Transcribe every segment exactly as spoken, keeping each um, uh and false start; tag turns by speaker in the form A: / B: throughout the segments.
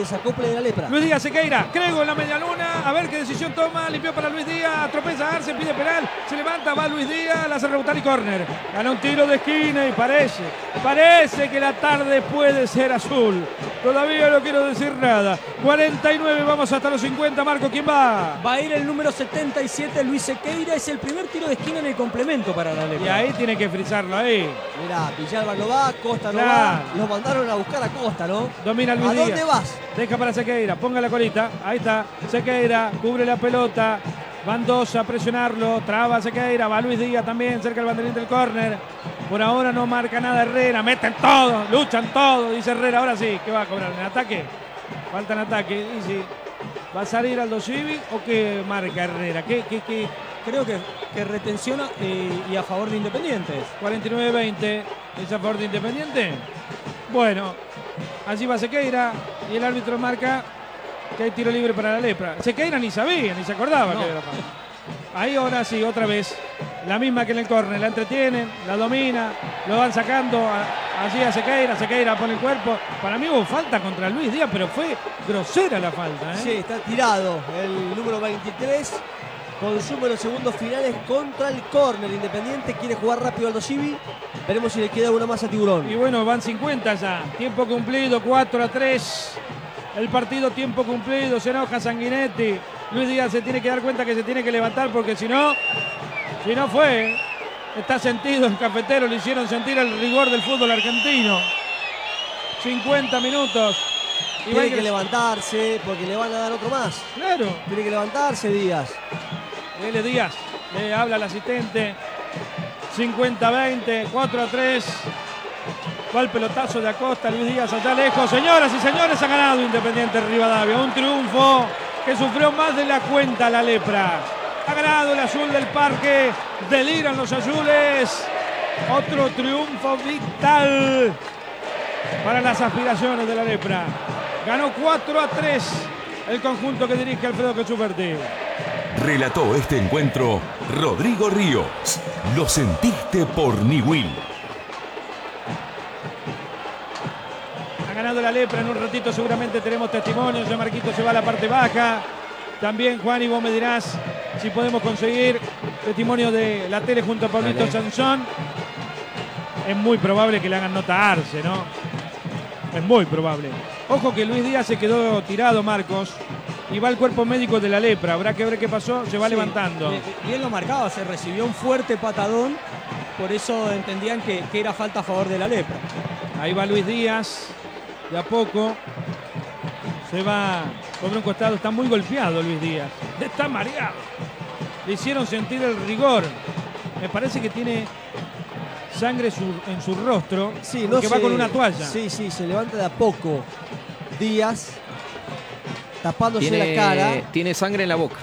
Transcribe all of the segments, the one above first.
A: desacople de la lepra.
B: Luis Díaz, Sequeira, Crego en la media luna, a ver qué decisión toma, limpió para Luis Díaz, tropeza Arce, pide penal, se levanta, va Luis Díaz, la hace rebotar y córner. Gana un tiro de esquina y parece, parece que la tarde puede ser azul. Todavía no quiero decir nada. cuarenta y nueve, vamos hasta los cincuenta. Marco, ¿quién va?
C: Va a ir el número setenta y siete, Luis Sequeira. Es el primer tiro de esquina en el complemento para la lepra.
B: Y ahí tiene que frizarlo, ahí.
A: Mirá, Villalba no va, Costa no
B: Claro.
A: va. Los mandaron a buscar a Costa, ¿no?
B: Domina Luis
A: ¿A
B: Díaz.
A: dónde vas?
B: Deja para Sequeira, ponga la colita. Ahí está, Sequeira, cubre la pelota. Van dos a presionarlo, traba Sequeira, va Luis Díaz también, cerca del banderín del córner. Por ahora no marca nada Herrera, meten todo, luchan todo, dice Herrera. Ahora sí, ¿qué va a cobrar? ¿En ataque? Falta en ataque, y sí. ¿Va a salir Aldo Civi o qué marca Herrera? ¿Qué, qué, qué?
C: Creo que, que retenciona eh, y a favor de Independientes.
B: cuarenta y nueve veinte, ¿es a favor de Independiente? Bueno, allí va Sequeira y el árbitro marca que hay tiro libre para la lepra. Sequeira ni sabía, ni se acordaba
C: No.
B: que era falta. Ahí ahora sí, otra vez, la misma que en el córner, la entretienen, la domina, lo van sacando a, allí a Sequeira, Sequeira pone el cuerpo. Para mí hubo falta contra Luis Díaz, pero fue grosera la falta, ¿eh?
A: Sí, está tirado el número veintitrés. Consume los segundos finales contra el córner. Independiente quiere jugar rápido Aldo Civi. Veremos si le queda una más a Tiburón.
B: Y bueno, van cincuenta ya, tiempo cumplido, cuatro a tres. El partido tiempo cumplido, se enoja Sanguinetti. Luis Díaz se tiene que dar cuenta que se tiene que levantar porque si no, si no fue, está sentido en Cafetero, le hicieron sentir el rigor del fútbol argentino. cincuenta minutos. Y
A: Tiene
B: va
A: que levantarse porque le van a dar otro más.
B: Claro.
A: Tiene que levantarse Díaz.
B: L. Díaz, le habla al asistente. cincuenta veinte, cuatro a tres. Va el pelotazo de Acosta, Luis Díaz allá lejos. Señoras y señores, ha ganado Independiente Rivadavia. Un triunfo que sufrió más de la cuenta la lepra. Ha ganado el azul del parque. Deliran los azules. Otro triunfo vital para las aspiraciones de la lepra. Ganó cuatro a tres el conjunto que dirige Alfredo Quechuberti.
D: Relató este encuentro Rodrigo Ríos. Lo sentiste por Niwil.
B: Ha ganado la lepra, en un ratito seguramente tenemos testimonios. Ya Marquito se va a la parte baja. También Juan, y vos me dirás si podemos conseguir testimonio de la tele junto a Pablito
E: Dale.
B: Sansón. Es muy probable que le hagan nota a Arce, ¿no? Es muy probable. Ojo que Luis Díaz se quedó tirado, Marcos, y va al cuerpo médico de la lepra. Habrá que ver qué pasó, se va
C: Sí,
B: levantando.
C: Bien, bien lo marcaba, se recibió un fuerte patadón. Por eso entendían que, que era falta a favor de la lepra.
B: Ahí va Luis Díaz, de a poco. Se va sobre un costado, está muy golpeado Luis Díaz. Está mareado. Le hicieron sentir el rigor. Me parece que tiene sangre su, en su rostro,
A: Sí, no
B: que va
A: se-
B: con una toalla.
A: Sí, sí, se levanta de a poco Díaz, tapándose
E: Tiene,
A: la cara.
E: tiene sangre en la boca.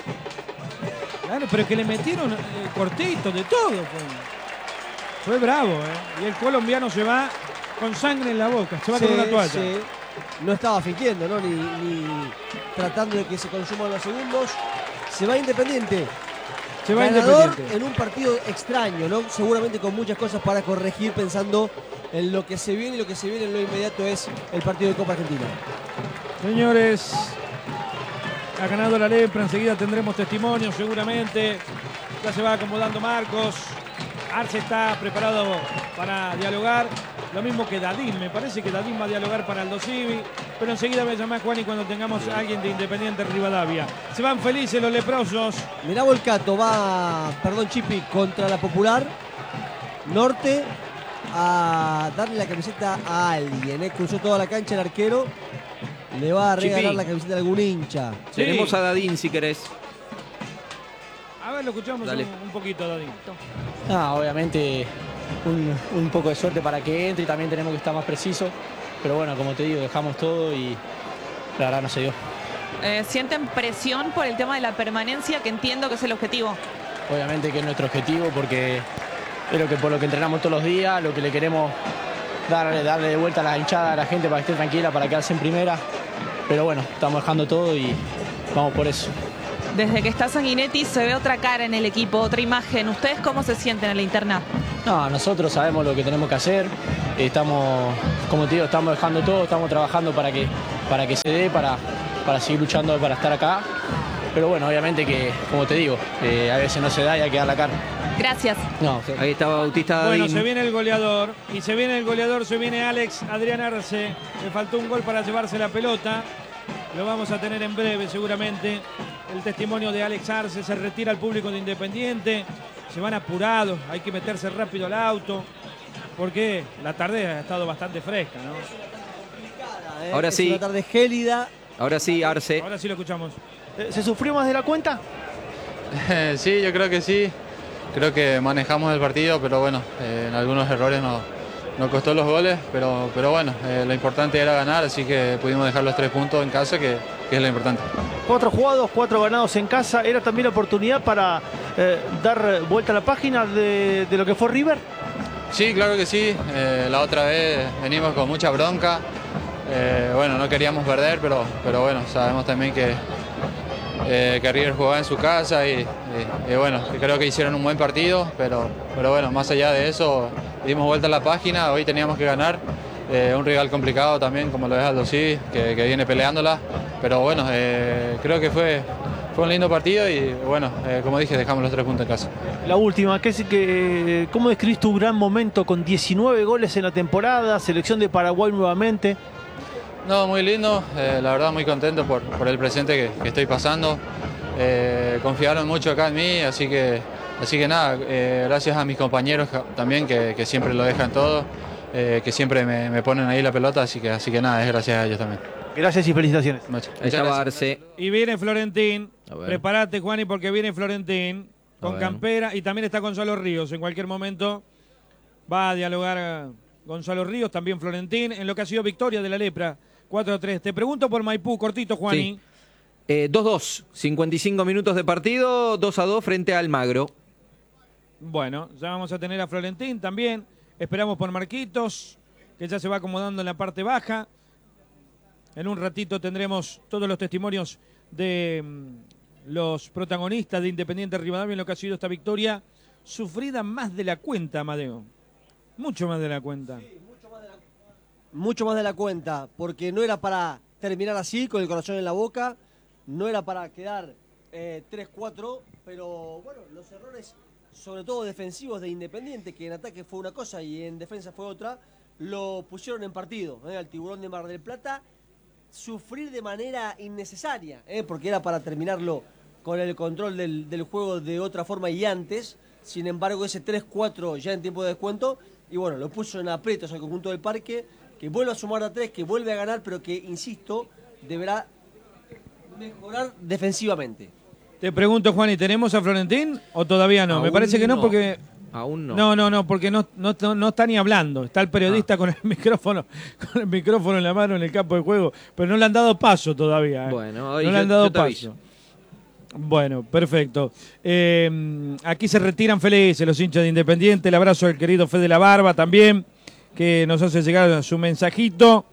B: Claro, pero que le metieron eh, cortito, de todo. Fue, fue bravo, ¿eh? Y el colombiano se va con sangre en la boca, se va
A: Sí,
B: con una toalla.
A: sí. No estaba fingiendo, ¿no? Ni, ni tratando de que se consuman los segundos. Se va Independiente.
B: Se va
A: Ganador
B: Independiente.
A: en un partido extraño, ¿no? Seguramente con muchas cosas para corregir, pensando en lo que se viene, y lo que se viene en lo inmediato es el partido de Copa Argentina.
B: Señores, ha ganado la lepra, enseguida tendremos testimonios seguramente. Ya se va acomodando Marcos. Arce está preparado para dialogar. Lo mismo que Dadín, me parece que Dadín va a dialogar para Aldo Civi. Pero enseguida me llama Juan y cuando tengamos a alguien de Independiente Rivadavia. Se van felices los leprosos.
A: Mirá Volcato, va, perdón Chipi, contra la Popular Norte a darle la camiseta a alguien. ¿eh? Cruzó toda la cancha el arquero. Le va a regalar
E: Chipi.
A: la camiseta a algún hincha.
B: Sí.
E: Tenemos a Dadín si querés.
B: A ver, lo escuchamos un,
E: Dale.
B: un poquito, Dadín.
F: Ah, obviamente un, un poco de suerte para que entre y también tenemos que estar más precisos. Pero bueno, como te digo, dejamos todo y la verdad no se dio.
G: Eh, ¿Sienten presión por el tema de la permanencia, que entiendo que es el objetivo?
F: Obviamente que es nuestro objetivo porque es lo que, por lo que entrenamos todos los días, lo que le queremos darle, darle de vuelta a la hinchada, a la gente para que esté tranquila, para quedarse en primera. Pero bueno, estamos dejando todo y vamos por eso.
G: Desde que está Sanguinetti se ve otra cara en el equipo, otra imagen. ¿Ustedes cómo se sienten en la interna?
F: No, nosotros sabemos lo que tenemos que hacer. Estamos, como te digo, estamos dejando todo, estamos trabajando para que para que se dé, para, para seguir luchando para estar acá. Pero bueno, obviamente que, como te digo, eh, a veces no se da y hay que dar la cara.
G: Gracias.
F: No,
E: Ahí está Bautista
B: Bueno,
E: Dadín.
B: se viene el goleador. Y se viene el goleador, se viene Alex Adrián Arce. Le faltó un gol para llevarse la pelota. Lo vamos a tener en breve, seguramente. El testimonio de Alex Arce. Se retira el público de Independiente. Se van apurados. Hay que meterse rápido al auto. Porque la tarde ha estado bastante fresca, ¿no?
A: ¿eh?
E: Ahora
A: Es
E: sí.
A: una tarde gélida.
E: Ahora sí, Arce.
B: Ahora sí lo escuchamos.
H: ¿Se sufrió más de la cuenta?
I: Sí, yo creo que sí. Creo que manejamos el partido, pero bueno, eh, en algunos errores nos, nos costó los goles, pero, pero bueno, eh, lo importante era ganar, así que pudimos dejar los tres puntos en casa, que, que es lo importante.
H: Cuatro jugados, cuatro ganados en casa. ¿Era también la oportunidad para eh, dar vuelta a la página de, de lo que fue River?
I: Sí, claro que sí. Eh, la otra vez venimos con mucha bronca. Eh, bueno, no queríamos perder, pero, pero bueno, sabemos también que, eh, que River jugaba en su casa y, y, y bueno, creo que hicieron un buen partido, pero, pero bueno, más allá de eso, dimos vuelta a la página, hoy teníamos que ganar. Eh, un rival complicado también, como lo es Aldo Civi, que, que viene peleándola, pero bueno, eh, creo que fue, fue un lindo partido y bueno, eh, como dije, dejamos los tres puntos en casa.
H: La última, ¿qué, es- que, ¿cómo describís tu gran momento con diecinueve goles en la temporada, selección de Paraguay nuevamente?
I: No, muy lindo, eh, la verdad muy contento por, por el presente que, que estoy pasando. Eh, confiaron mucho acá en mí, así que, así que nada, eh, gracias a mis compañeros también que, que siempre lo dejan todo, eh, que siempre me, me ponen ahí la pelota, así que, así que nada, es gracias a ellos también.
H: Gracias y felicitaciones.
I: Muchas,
E: Ahí
I: muchas
E: estaba
I: gracias.
E: Arce.
B: Y viene Florentín.
E: A ver.
B: Prepárate, Juani, porque viene Florentín
E: A
B: con
E: ver.
B: campera. Y también está Gonzalo Ríos. En cualquier momento va a dialogar eh, Gonzalo Ríos, también Florentín, en lo que ha sido victoria de la Lepra. cuatro a tres. Te pregunto por Maipú, cortito, Juani.
E: Sí. Eh, dos dos, cincuenta y cinco minutos de partido, dos a dos frente a Almagro.
B: Bueno, ya vamos a tener a Florentín también. Esperamos por Marquitos, que ya se va acomodando en la parte baja. En un ratito tendremos todos los testimonios de mm, los protagonistas de Independiente Rivadavia en lo que ha sido esta victoria sufrida más de la cuenta, Amadeo. Mucho más de la cuenta.
A: Mucho más de la cuenta, porque no era para terminar así, con el corazón en la boca, no era para quedar eh, tres cuatro, pero bueno, los errores, sobre todo defensivos de Independiente, que en ataque fue una cosa y en defensa fue otra, lo pusieron en partido, ¿eh? Al Tiburón de Mar del Plata, sufrir de manera innecesaria, ¿eh? Porque era para terminarlo con el control del, del juego de otra forma y antes, sin embargo ese tres cuatro ya en tiempo de descuento, y bueno, lo puso en aprietos al conjunto del Parque, que vuelve a sumar a tres, que vuelve a ganar, pero que, insisto, deberá mejorar defensivamente.
B: Te pregunto, Juani, ¿tenemos a Florentín o todavía no? Me
E: Aún
B: parece que no,
E: no.
B: porque...
E: Aún no.
B: No, no, no, porque no, no, no, no está ni hablando. Está el periodista
E: Ah.
B: con el micrófono, con el micrófono en la mano en el campo de juego, pero no le han dado paso todavía. ¿eh?
E: Bueno, hoy
B: no le
E: yo-
B: han dado
E: yo te
B: paso.
E: aviso.
B: Bueno, perfecto. Eh, aquí se retiran felices los hinchas de Independiente. El abrazo del querido Fede La Barba también, que nos hace llegar su mensajito.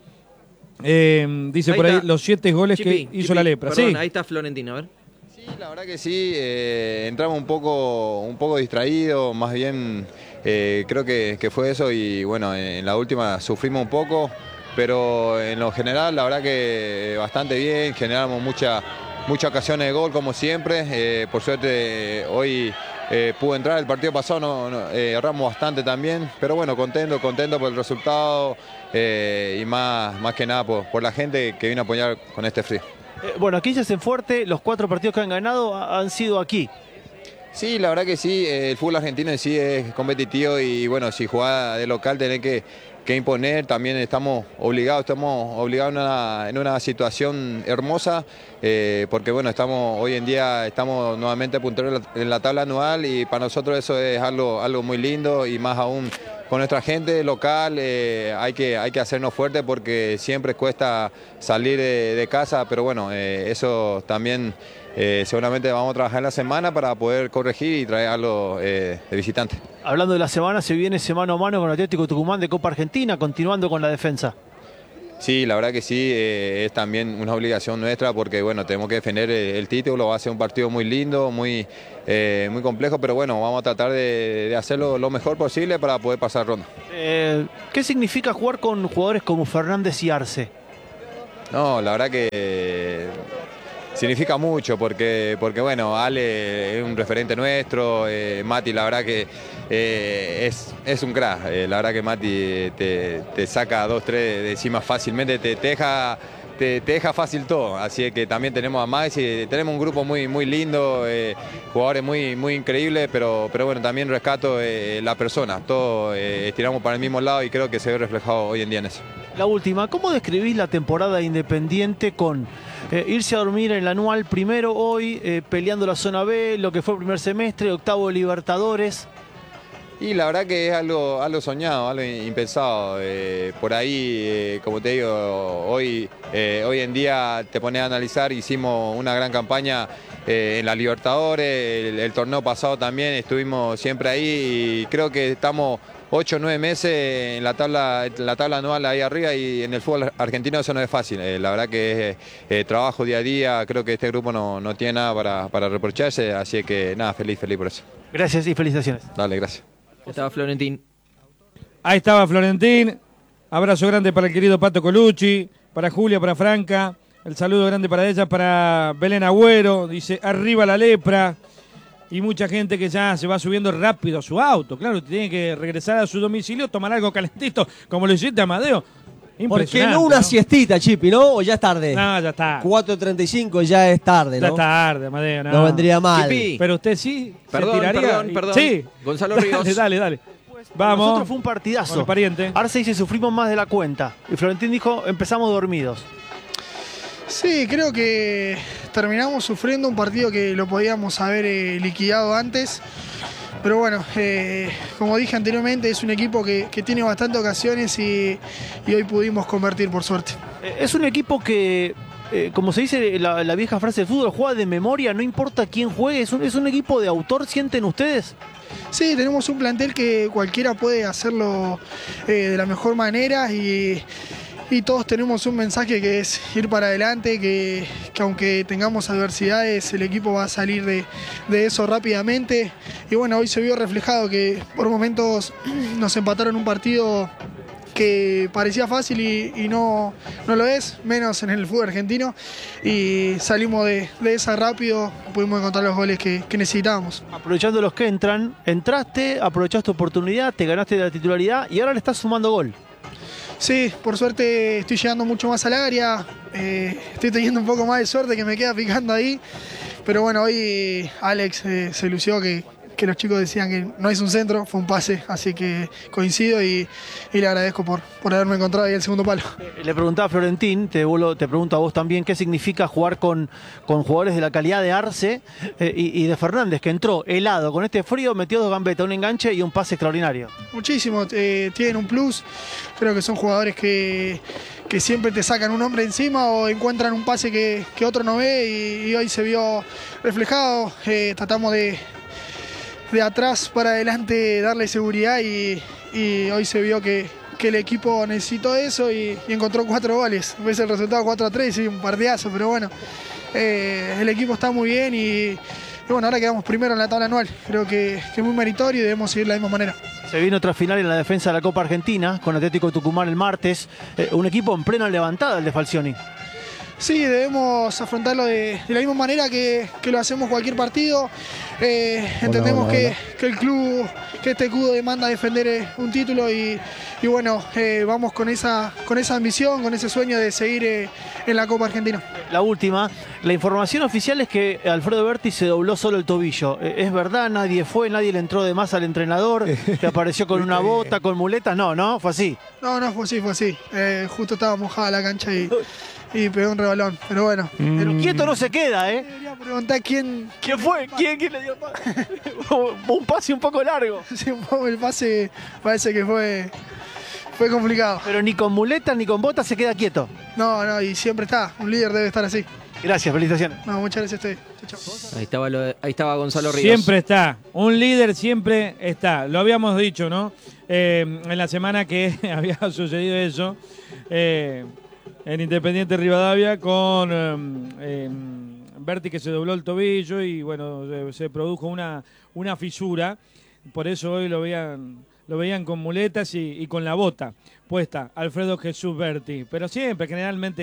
B: Eh, dice
E: Ahí
B: por ahí
E: está.
B: los siete goles
E: Chipi,
B: que hizo
E: Chipi,
B: la Lepra.
E: Perdón,
B: Sí.
E: ahí está Florentín, a ver.
J: Sí, la verdad que sí, eh, entramos un poco, un poco distraídos, más bien eh, creo que, que fue eso y bueno, en la última sufrimos un poco, pero en lo general la verdad que bastante bien, generamos mucha, muchas ocasiones de gol como siempre, eh, por suerte hoy eh, pudo entrar, el partido pasado no, no, eh, erramos bastante también, pero bueno, contento, contento por el resultado eh, y más, más que nada por, por la gente que vino a apoyar con este frío.
H: Eh, bueno, aquí se hacen fuerte, los cuatro partidos que han ganado ha- han sido aquí.
J: Sí, la verdad que sí, eh, el fútbol argentino en sí es competitivo y bueno, si jugás de local tenés que, que imponer, también estamos obligados, estamos obligados en una, en una situación hermosa, eh, porque bueno, estamos hoy en día estamos nuevamente punteros en la, en la tabla anual y para nosotros eso es algo, algo muy lindo y más aún con nuestra gente local eh, hay, que, hay que hacernos fuertes porque siempre cuesta salir de, de casa, pero bueno, eh, eso también eh, seguramente vamos a trabajar en la semana para poder corregir y traer algo eh, de visitante.
H: Hablando de la semana, se viene ese mano a mano con Atlético Tucumán de Copa Argentina, continuando con la defensa.
J: Sí, la verdad que sí, eh, es también una obligación nuestra porque bueno, tenemos que defender el, el título, va a ser un partido muy lindo, muy, eh, muy complejo, pero bueno, vamos a tratar de, de hacerlo lo mejor posible para poder pasar ronda.
H: Eh, ¿Qué significa jugar con jugadores como Fernández y Arce?
J: No, la verdad que significa mucho porque, porque bueno, Ale es un referente nuestro, eh, Mati la verdad que eh, es, es un crack, eh, la verdad que Mati te, te saca dos, tres de encima fácilmente, te, te deja... Te, te deja fácil todo, así que también tenemos a Maxi, tenemos un grupo muy, muy lindo, eh, jugadores muy, muy increíbles, pero, pero bueno, también rescato eh, la persona, todos eh, estiramos para el mismo lado y creo que se ve reflejado hoy en día en eso.
H: La última, ¿cómo describís la temporada de Independiente con eh, irse a dormir en el anual primero hoy, eh, peleando la zona B, lo que fue el primer semestre, octavo de Libertadores?
J: Y la verdad que es algo, algo soñado, algo impensado. Eh, por ahí, eh, como te digo, hoy, eh, hoy en día te pones a analizar, hicimos una gran campaña eh, en la Libertadores, el, el torneo pasado también estuvimos siempre ahí y creo que estamos ocho o nueve meses en la tabla, en la tabla anual ahí arriba y en el fútbol argentino eso no es fácil. Eh, la verdad que es eh, trabajo día a día, creo que este grupo no, no tiene nada para, para reprocharse, así que nada, feliz, feliz por eso.
H: Gracias y felicitaciones.
J: Dale, gracias.
E: Estaba Florentín.
B: Ahí estaba Florentín. Abrazo grande para el querido Pato Colucci, para Julia, para Franca. El saludo grande para ella, para Belén Agüero. Dice, arriba la lepra. Y mucha gente que ya se va subiendo rápido a su auto. Claro, tiene que regresar a su domicilio, tomar algo calentito, como lo hiciste, Amadeo.
A: ¿Por qué no una ¿no? siestita, Chipi, no? ¿O ya es tarde?
B: No, ya está.
A: cuatro treinta y cinco ya es tarde, ¿no?
B: Ya es tarde, Amadeo. No,
A: no vendría mal.
B: Chipi. Pero usted sí
E: perdón,
B: se tiraría.
E: Perdón,
B: y...
E: perdón.
B: Sí.
E: Gonzalo Ríos.
B: Dale, dale, dale.
H: Pues,
B: vamos.
H: Nosotros fue un partidazo.
B: Bueno, pariente.
H: Arce dice, sufrimos más de la cuenta. Y Florentín dijo, empezamos dormidos.
K: Sí, creo que terminamos sufriendo un partido que lo podíamos haber eh, liquidado antes. Pero bueno, eh, como dije anteriormente, es un equipo que, que tiene bastantes ocasiones y, y hoy pudimos convertir, por suerte.
H: Es un equipo que, eh, como se dice la, la vieja frase del fútbol, juega de memoria, no importa quién juegue. ¿Es un, es un equipo de autor, sienten ustedes?
K: Sí, tenemos un plantel que cualquiera puede hacerlo eh, de la mejor manera y... Y todos tenemos un mensaje que es ir para adelante, que, que aunque tengamos adversidades, el equipo va a salir de, de eso rápidamente. Y bueno, hoy se vio reflejado que por momentos nos empataron un partido que parecía fácil y, y no, no lo es, menos en el fútbol argentino. Y salimos de, de esa rápido, pudimos encontrar los goles que, que necesitábamos.
H: Aprovechando los que entran, entraste, aprovechaste oportunidad, te ganaste la titularidad y ahora le estás sumando gol.
K: Sí, por suerte estoy llegando mucho más al área, eh, estoy teniendo un poco más de suerte que me queda picando ahí, pero bueno, hoy Alex eh, se lució que, que los chicos decían que no es un centro, fue un pase, así que coincido y, y le agradezco por, por haberme encontrado ahí el segundo palo.
H: Le preguntaba a Florentín, te, vuelvo, te pregunto a vos también, ¿qué significa jugar con, con jugadores de la calidad de Arce eh, y, y de Fernández, que entró helado, con este frío, metió dos gambetas, un enganche y un pase extraordinario?
K: Muchísimo, eh, tienen un plus, creo que son jugadores que, que siempre te sacan un hombre encima o encuentran un pase que, que otro no ve y, y hoy se vio reflejado, eh, tratamos de, de atrás para adelante darle seguridad y, y hoy se vio que, que el equipo necesitó eso y, y encontró cuatro goles, ves el resultado cuatro a tres y un partidazo, pero bueno, eh, el equipo está muy bien y... Y bueno, ahora quedamos primero en la tabla anual. Creo que, que es muy meritorio y debemos seguir de la misma manera.
H: Se viene otra final en la defensa de la Copa Argentina con Atlético de Tucumán el martes. Eh, un equipo en plena levantada, el de Falcioni.
K: Sí, debemos afrontarlo de, de la misma manera que, que lo hacemos cualquier partido. Eh, entendemos hola, hola, que, hola. que el club, que este club demanda defender un título y, y bueno, eh, vamos con esa, con esa ambición, con ese sueño de seguir eh, en la Copa Argentina.
H: La última, la información oficial es que Alfredo Berti se dobló solo el tobillo. ¿Es verdad? ¿Nadie fue? ¿Nadie le entró de más al entrenador? ¿Que apareció con una bota, con muletas? No, no, fue así.
K: No, no, fue así, fue así. Eh, justo estaba mojada la cancha y... Y pegó un rebalón, pero bueno.
H: Mm. Pero quieto no se queda, ¿eh?
K: Debería preguntar quién...
H: ¿Quién fue? ¿Quién, quién le dio pase? Un pase un poco largo.
K: Sí, un poco el pase parece que fue, fue complicado.
H: Pero ni con muletas ni con botas se queda quieto.
K: No, no, y siempre está. Un líder debe estar así.
H: Gracias, felicitaciones.
K: No, muchas gracias a ustedes. Chau, chau.
E: Ahí estaba, lo de, ahí estaba Gonzalo Ríos.
B: Siempre está. Un líder siempre está. Lo habíamos dicho, ¿no? Eh, en la semana que había sucedido eso. Eh... En Independiente Rivadavia con eh, eh, Berti que se dobló el tobillo y bueno, se, se produjo una, una fisura. Por eso hoy lo veían, lo veían con muletas y, y con la bota puesta, Alfredo Jesús Berti. Pero siempre, generalmente,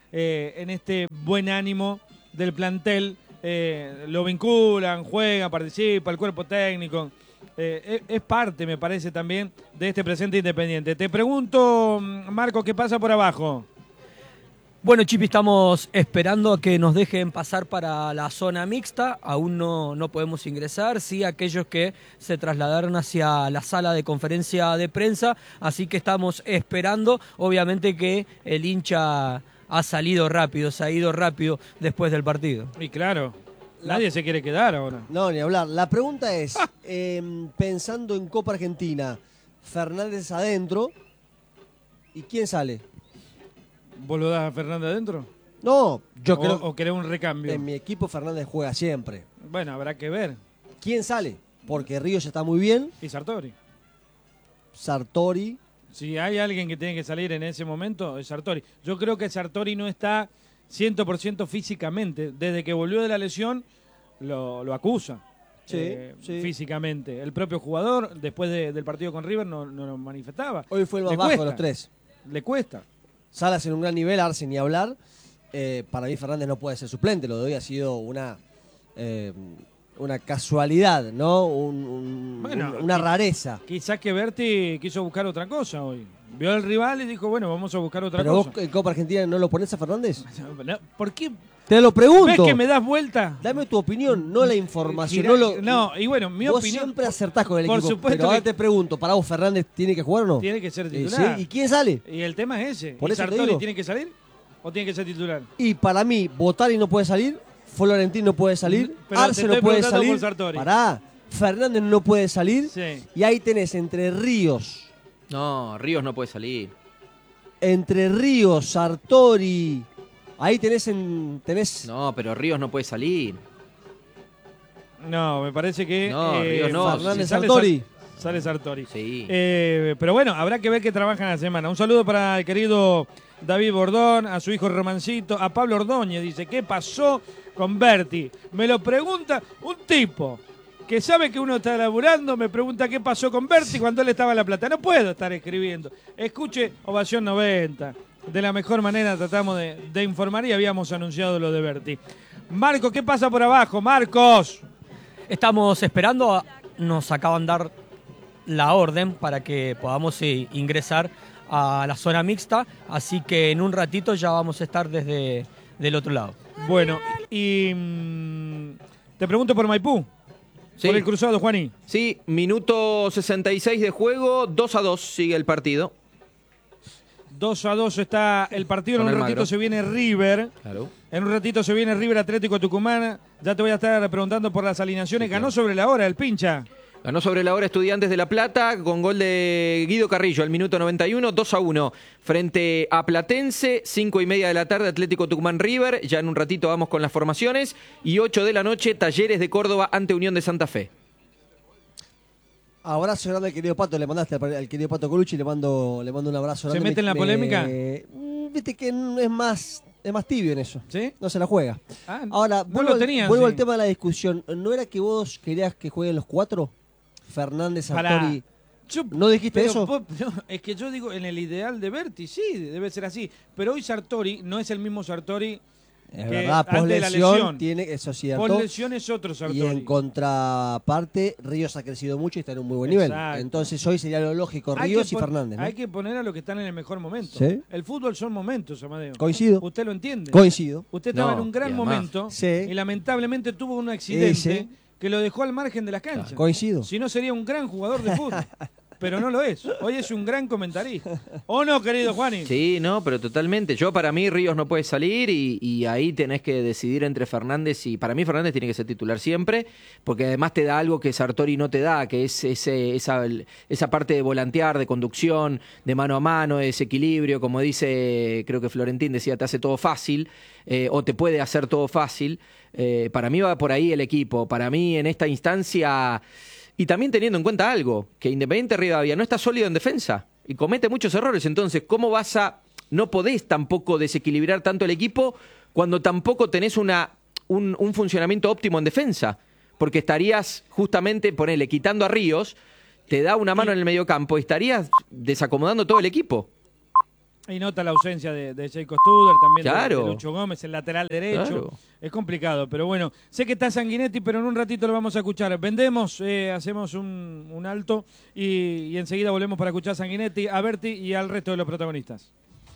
B: eh, en este buen ánimo del plantel. Eh, lo vinculan, juega, participa, el cuerpo técnico. Eh, es, es parte, me parece, también de este presente Independiente. Te pregunto, Marco, ¿qué pasa por abajo?
C: Bueno, Chipi, estamos esperando a que nos dejen pasar para la zona mixta. Aún no, no podemos ingresar. Sí, aquellos que se trasladaron hacia la sala de conferencia de prensa. Así que estamos esperando. Obviamente que el hincha ha salido rápido, se ha ido rápido después del partido.
B: Y claro, nadie se quiere quedar ahora.
A: No, ni hablar. La pregunta es, ah. eh, pensando en Copa Argentina, Fernández adentro, ¿y quién sale?
B: ¿Vos lo das a Fernández adentro?
A: No, yo
B: o,
A: creo...
B: ¿O querés un recambio?
A: En mi equipo Fernández juega siempre.
B: Bueno, habrá que ver.
A: ¿Quién sale? Porque Ríos está muy bien.
B: Y Sartori.
A: Sartori.
B: Si hay alguien que tiene que salir en ese momento, es Sartori. Yo creo que Sartori no está cien por ciento físicamente. Desde que volvió de la lesión, lo, lo acusa.
A: Sí,
B: eh,
A: sí.
B: Físicamente. El propio jugador, después de, del partido con River, no, no lo manifestaba.
A: Hoy fue el más
B: Le
A: bajo
B: cuesta.
A: de los tres.
B: Le cuesta.
A: Salas en un gran nivel, Arce ni hablar. Eh, para mí Fernández no puede ser suplente. Lo de hoy ha sido una eh, una casualidad, ¿no? Un, un,
B: bueno,
A: un, una rareza.
B: Quizás que Berti quiso buscar otra cosa hoy. Vio al rival y dijo, bueno, vamos a buscar otra
A: ¿Pero
B: cosa.
A: vos en Copa Argentina no lo pones a Fernández?
B: ¿Por qué?
A: Te lo pregunto.
B: ¿Ves que me das vuelta?
A: Dame tu opinión, no la información.
B: Gira,
A: no, lo,
B: no, y bueno, mi
A: vos
B: opinión...
A: siempre acertás con el
B: por
A: equipo,
B: supuesto
A: pero ahora
B: que-
A: te pregunto, ¿para vos Fernández tiene que jugar o no?
B: Tiene que ser
A: ¿Y,
B: titular.
A: sí? ¿Y quién sale?
B: Y el tema es ese.
A: Por
B: ¿Y
A: eso te
B: Sartori
A: digo.
B: tiene que salir o tiene que ser titular?
A: Y para mí, Botari no puede salir, Florentín no puede salir,
B: Pero
A: Arce
B: te
A: no
B: estoy
A: puede
B: preguntando
A: salir.
B: por Sartori.
A: Pará, Fernández no puede salir.
B: Sí.
A: Y ahí tenés entre Ríos,
E: No, Ríos no puede salir.
A: entre Ríos, Sartori. Ahí tenés en. tenés.
E: No, pero Ríos no puede salir.
B: No, me parece que...
E: No, Ríos no.
A: Fernández,
B: si sale
A: Sartori.
B: Sar- Sale Sartori.
E: Sí.
B: Eh, pero bueno, habrá que ver qué trabajan la semana. Un saludo para el querido David Bordón, a su hijo Romancito, a Pablo Ordóñez. Dice, ¿qué pasó con Berti? Me lo pregunta un tipo que sabe que uno está laburando, me pregunta qué pasó con Berti cuando él estaba en La Plata. No puedo estar escribiendo. Escuche Ovación noventa. De la mejor manera tratamos de, de informar y habíamos anunciado lo de Berti. Marco, ¿qué pasa por abajo? Marcos.
C: Estamos esperando, a- nos acaban de dar la orden para que podamos eh, ingresar a la zona mixta, así que en un ratito ya vamos a estar desde del otro lado.
B: Bueno, y mm, te pregunto por Maipú.
E: Sí.
B: Por el cruzado, Juaní.
E: Sí, minuto sesenta y seis de juego, dos a dos sigue el partido.
B: dos a dos está el partido. En
E: Con
B: un
E: Almagro.
B: ratito se viene River.
E: Claro.
B: En un ratito se viene River Atlético Tucumán. Ya te voy a estar preguntando por las alineaciones.
E: Sí,
B: Ganó
E: claro.
B: sobre la hora el pincha.
E: Ganó sobre la hora Estudiantes de La Plata con gol de Guido Carrillo al minuto noventa y uno, dos a uno. Frente a Platense, cinco y media de la tarde, Atlético Tucumán River. Ya en un ratito vamos con las formaciones. Y ocho de la noche, Talleres de Córdoba ante Unión de Santa Fe.
A: Abrazo grande al querido Pato, le mandaste al, al querido Pato Colucci, le mando, le mando un abrazo
B: ¿Se
A: grande.
B: mete en la
A: Me-
B: polémica?
A: me- mm, Viste que n- es más, es más tibio en eso.
B: ¿Sí?
A: No se la juega.
B: Ah,
A: Ahora,
B: no
A: vuelvo,
B: lo
A: al-
B: tenían,
A: vuelvo
B: sí.
A: al tema de la discusión. ¿No era que vos querías que jueguen los cuatro? Fernández,
B: Pará.
A: Sartori.
B: Yo-
A: ¿No dijiste
B: pero
A: eso?
B: vos- no, es que yo digo, en el ideal de Berti, sí, debe ser así. Pero hoy Sartori no es el mismo Sartori
A: Es
B: que
A: verdad,
B: antes de la
A: post-lesión
B: lesión.
A: tiene, eso es cierto.
B: Post lesión es otro
A: Y
B: Sartori.
A: en contraparte, Ríos ha crecido mucho y está en un muy buen nivel.
B: Exacto.
A: Entonces hoy sería lo lógico,
B: Hay
A: Ríos
B: que
A: y
B: pon-
A: Fernández. ¿no?
B: Hay que poner a los que están en el mejor momento.
A: Sí.
B: El fútbol son momentos, Amadeo.
A: Coincido.
B: ¿Usted lo entiende?
A: Coincido.
B: Usted estaba
E: No,
B: en un gran
E: y además-
B: momento
A: Sí.
B: y lamentablemente tuvo un accidente
A: Sí.
B: que lo dejó al margen de las canchas.
A: Coincido.
B: Si no, sería un gran jugador de fútbol. Pero no lo es. Hoy es un gran comentarista. ¿O no, querido Juani?
E: Sí, no, pero totalmente. Yo, para mí, Ríos no puede salir y, y ahí tenés que decidir entre Fernández y... Para mí, Fernández tiene que ser titular siempre, porque además te da algo que Sartori no te da, que es ese, esa, esa parte de volantear, de conducción, de mano a mano, de desequilibrio, como dice, creo que Florentín decía, te hace todo fácil, eh, o te puede hacer todo fácil. Eh, para mí va por ahí el equipo. Para mí, en esta instancia... Y también teniendo en cuenta algo, que Independiente Rivadavia no está sólido en defensa y comete muchos errores. Entonces, ¿cómo vas a...? No podés tampoco desequilibrar tanto el equipo cuando tampoco tenés una, un, un funcionamiento óptimo en defensa. Porque estarías justamente, ponele, quitando a Ríos, te da una mano en el mediocampo y estarías desacomodando todo el equipo.
B: Y nota la ausencia de, de Jacob Studer, también
E: Claro.
B: de, de Lucho Gómez, el lateral derecho.
E: Claro.
B: Es complicado, pero bueno, sé que está Sanguinetti, pero en un ratito lo vamos a escuchar. Vendemos, eh, hacemos un, un alto y, y enseguida volvemos para escuchar a Sanguinetti, a Berti y al resto de los protagonistas.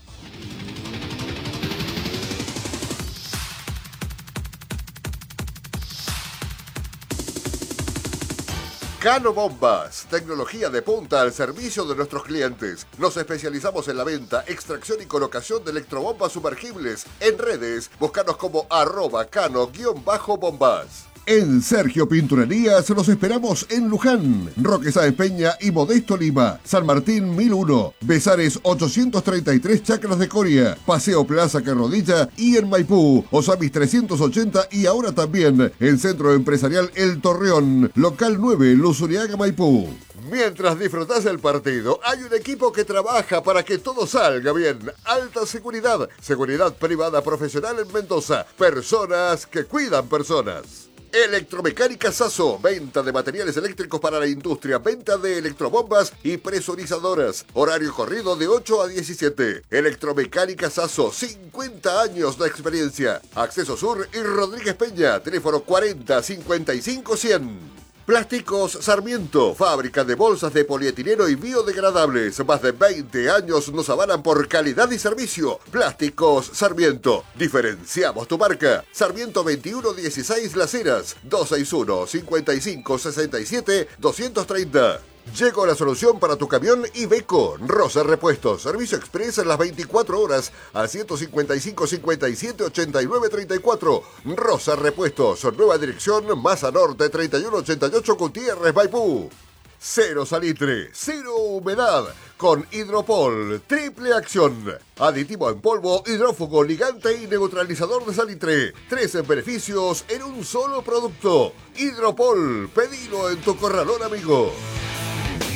L: Cano Bombas, tecnología de punta al servicio de nuestros clientes. Nos especializamos en la venta, extracción y colocación de electrobombas sumergibles. En redes, búscanos como arroba cano-bombas. En Sergio Pinturerías los esperamos en Luján, Roque Sáenz Peña y Modesto Lima, San Martín mil uno, Besares ochocientos treinta y tres Chacras de Coria, Paseo Plaza Carrodilla y en Maipú, Osamis trescientos ochenta y ahora también en Centro Empresarial El Torreón, local nueve, Luzuriaga, Maipú. Mientras disfrutás del partido, hay un equipo que trabaja para que todo salga bien. Alta seguridad, seguridad privada profesional en Mendoza, personas que cuidan personas. Electromecánica Sasso, venta de materiales eléctricos para la industria, venta de electrobombas y presurizadoras. Horario corrido de ocho a diecisiete. Electromecánica Sasso, cincuenta años de experiencia. Acceso Sur y Rodríguez Peña, teléfono cuarenta cincuenta y cinco cien. Plásticos Sarmiento, fábrica de bolsas de polietileno y biodegradables. Más de veinte años nos avalan por calidad y servicio. Plásticos Sarmiento. Diferenciamos tu marca. Sarmiento veintiuno dieciséis Las Heras, dos seis uno, cinco cinco, seis siete, dos tres cero. Llegó la solución para tu camión Iveco. Rosa Repuestos. Servicio express en las veinticuatro horas al ciento cincuenta y cinco, cincuenta y siete, ochenta y nueve, treinta y cuatro. Rosa Repuestos. Nueva dirección, Maza Norte, treinta y uno ochenta y ocho, Gutiérrez, Maipú. Cero salitre, cero humedad. Con Hidropol, triple acción. Aditivo en polvo, hidrófugo, ligante y neutralizador de salitre. Tres beneficios en un solo producto. Hidropol, pedilo en tu corralón amigo.